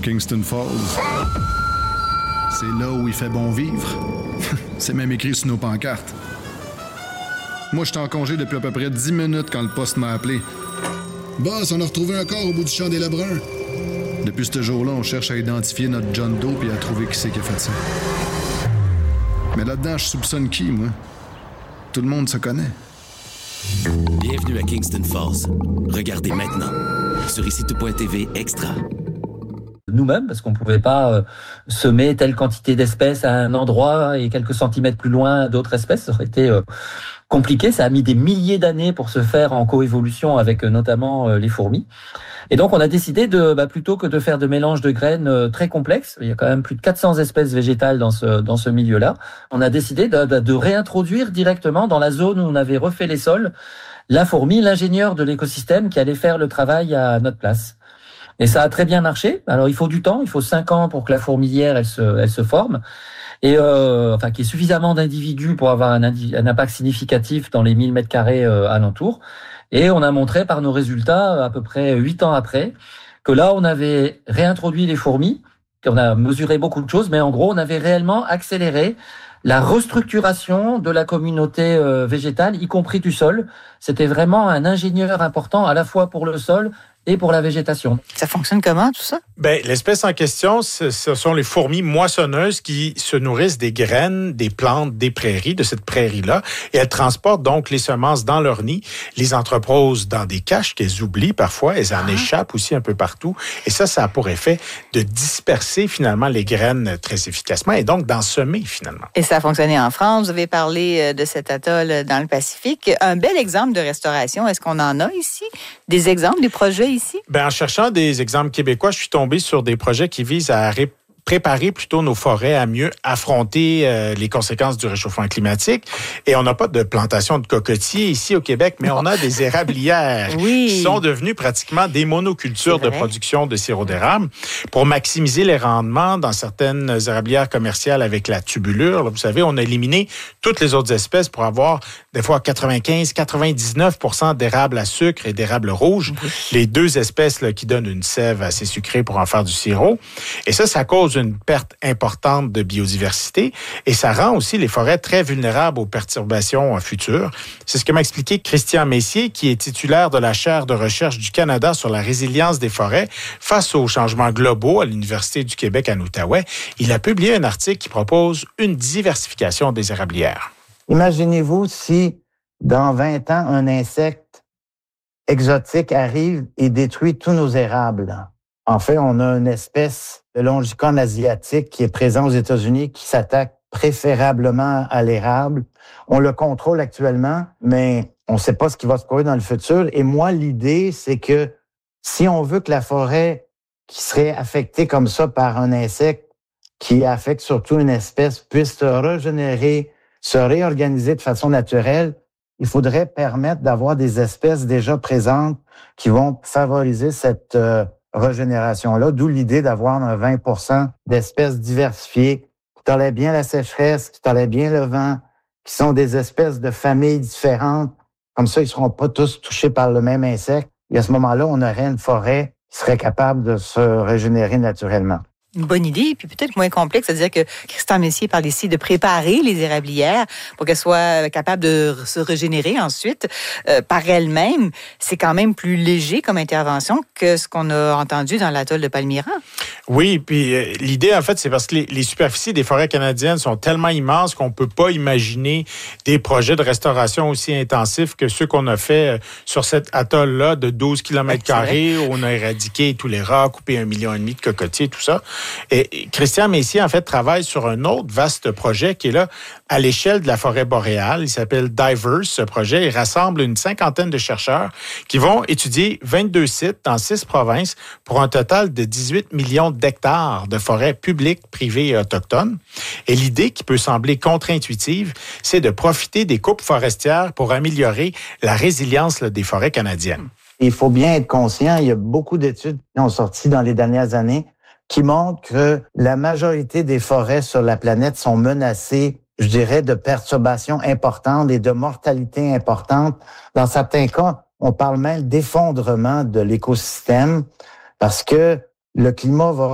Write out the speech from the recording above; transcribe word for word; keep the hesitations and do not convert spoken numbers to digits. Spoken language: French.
Kingston Falls. C'est là où il fait bon vivre. C'est même écrit sur nos pancartes. Moi, j'étais en congé depuis à peu près dix minutes quand le poste m'a appelé. Boss, on a retrouvé un corps au bout du champ des Lebrun. Depuis ce jour-là, on cherche à identifier notre John Doe et à trouver qui c'est qui a fait ça. Mais là-dedans, je soupçonne qui, moi? Tout le monde se connaît. Bienvenue à Kingston Falls. Regardez maintenant sur ici tout point t v Extra. Nous-mêmes, parce qu'on ne pouvait pas euh, semer telle quantité d'espèces à un endroit et quelques centimètres plus loin d'autres espèces. Ça aurait été euh, compliqué. Ça a mis des milliers d'années pour se faire en coévolution avec euh, notamment euh, les fourmis. Et donc, on a décidé de, bah, plutôt que de faire de mélanges de graines euh, très complexes, il y a quand même plus de quatre cents espèces végétales dans ce, dans ce milieu-là, on a décidé de, de, de réintroduire directement dans la zone où on avait refait les sols la fourmi, l'ingénieur de l'écosystème qui allait faire le travail à notre place. Et ça a très bien marché. Alors, il faut du temps, il faut cinq ans pour que la fourmilière, elle se, elle se forme. Et, euh, enfin, qu'il y ait suffisamment d'individus pour avoir un, indi- un impact significatif dans les mille mètres carrés euh, alentours. Et on a montré par nos résultats, à peu près huit ans après, que là, on avait réintroduit les fourmis, qu'on a mesuré beaucoup de choses, mais en gros, on avait réellement accéléré la restructuration de la communauté euh, végétale, y compris du sol. C'était vraiment un ingénieur important, à la fois pour le sol et pour la végétation. Ça fonctionne comment, tout ça? Ben, l'espèce en question, ce, ce sont les fourmis moissonneuses qui se nourrissent des graines, des plantes, des prairies, de cette prairie-là. Et elles transportent donc les semences dans leur nid, les entreposent dans des caches qu'elles oublient parfois. Elles en ah. échappent aussi un peu partout. Et ça, ça a pour effet de disperser finalement les graines très efficacement et donc d'en semer finalement. Et ça a fonctionné en France. Vous avez parlé de cet atoll dans le Pacifique. Un bel exemple de restauration. Est-ce qu'on en a ici? Des exemples, des projets ici? Ben, en cherchant des exemples québécois, je suis tombé sur des projets qui visent à ré- préparer plutôt nos forêts à mieux affronter euh, les conséquences du réchauffement climatique. Et on n'a pas de plantation de cocotiers ici au Québec, mais on a des érablières oui. qui sont devenues pratiquement des monocultures de production de sirop d'érable pour maximiser les rendements dans certaines érablières commerciales avec la tubulure. Là, vous savez, on a éliminé toutes les autres espèces pour avoir des fois quatre-vingt-quinze à quatre-vingt-dix-neuf pour cent d'érables à sucre et d'érables rouges, oui. les deux espèces là, qui donnent une sève assez sucrée pour en faire du sirop. Et ça, ça cause une perte importante de biodiversité et ça rend aussi les forêts très vulnérables aux perturbations futures. C'est ce que m'a expliqué Christian Messier, qui est titulaire de la chaire de recherche du Canada sur la résilience des forêts face aux changements globaux à l'Université du Québec en Outaouais. Il a publié un article qui propose une diversification des érablières. Imaginez-vous si, dans vingt ans, un insecte exotique arrive et détruit tous nos érables. En fait, on a une espèce de longicone asiatique qui est présente aux États-Unis qui s'attaque préférablement à l'érable. On le contrôle actuellement, mais on ne sait pas ce qui va se produire dans le futur. Et moi, l'idée, c'est que si on veut que la forêt qui serait affectée comme ça par un insecte qui affecte surtout une espèce puisse se régénérer, se réorganiser de façon naturelle, il faudrait permettre d'avoir des espèces déjà présentes qui vont favoriser cette euh, régénération-là, d'où l'idée d'avoir un vingt pour cent d'espèces diversifiées qui tolèrent bien la sécheresse, qui tolèrent bien le vent, qui sont des espèces de familles différentes. Comme ça, ils ne seront pas tous touchés par le même insecte. Et à ce moment-là, on aurait une forêt qui serait capable de se régénérer naturellement. Une bonne idée, puis peut-être moins complexe, c'est-à-dire que Christian Messier parle ici de préparer les érablières pour qu'elles soient capables de se régénérer ensuite euh, par elles-mêmes. C'est quand même plus léger comme intervention que ce qu'on a entendu dans l'atoll de Palmyra. Oui, puis euh, l'idée, en fait, c'est parce que les, les superficies des forêts canadiennes sont tellement immenses qu'on peut pas imaginer des projets de restauration aussi intensifs que ceux qu'on a fait euh, sur cet atoll-là de douze kilomètres carrés où on a éradiqué tous les rats, coupé un million et demi de cocotiers, tout ça. Et Christian Messier, en fait, travaille sur un autre vaste projet qui est là à l'échelle de la forêt boréale. Il s'appelle Diverse, ce projet. Il rassemble une cinquantaine de chercheurs qui vont étudier vingt-deux sites dans six provinces pour un total de dix-huit millions d'hectares de forêts publiques, privées et autochtones. Et l'idée qui peut sembler contre-intuitive, c'est de profiter des coupes forestières pour améliorer la résilience là, des forêts canadiennes. Il faut bien être conscient, il y a beaucoup d'études qui ont sorti dans les dernières années qui montrent que la majorité des forêts sur la planète sont menacées, je dirais, de perturbations importantes et de mortalité importante. Dans certains cas, on parle même d'effondrement de l'écosystème parce que le climat va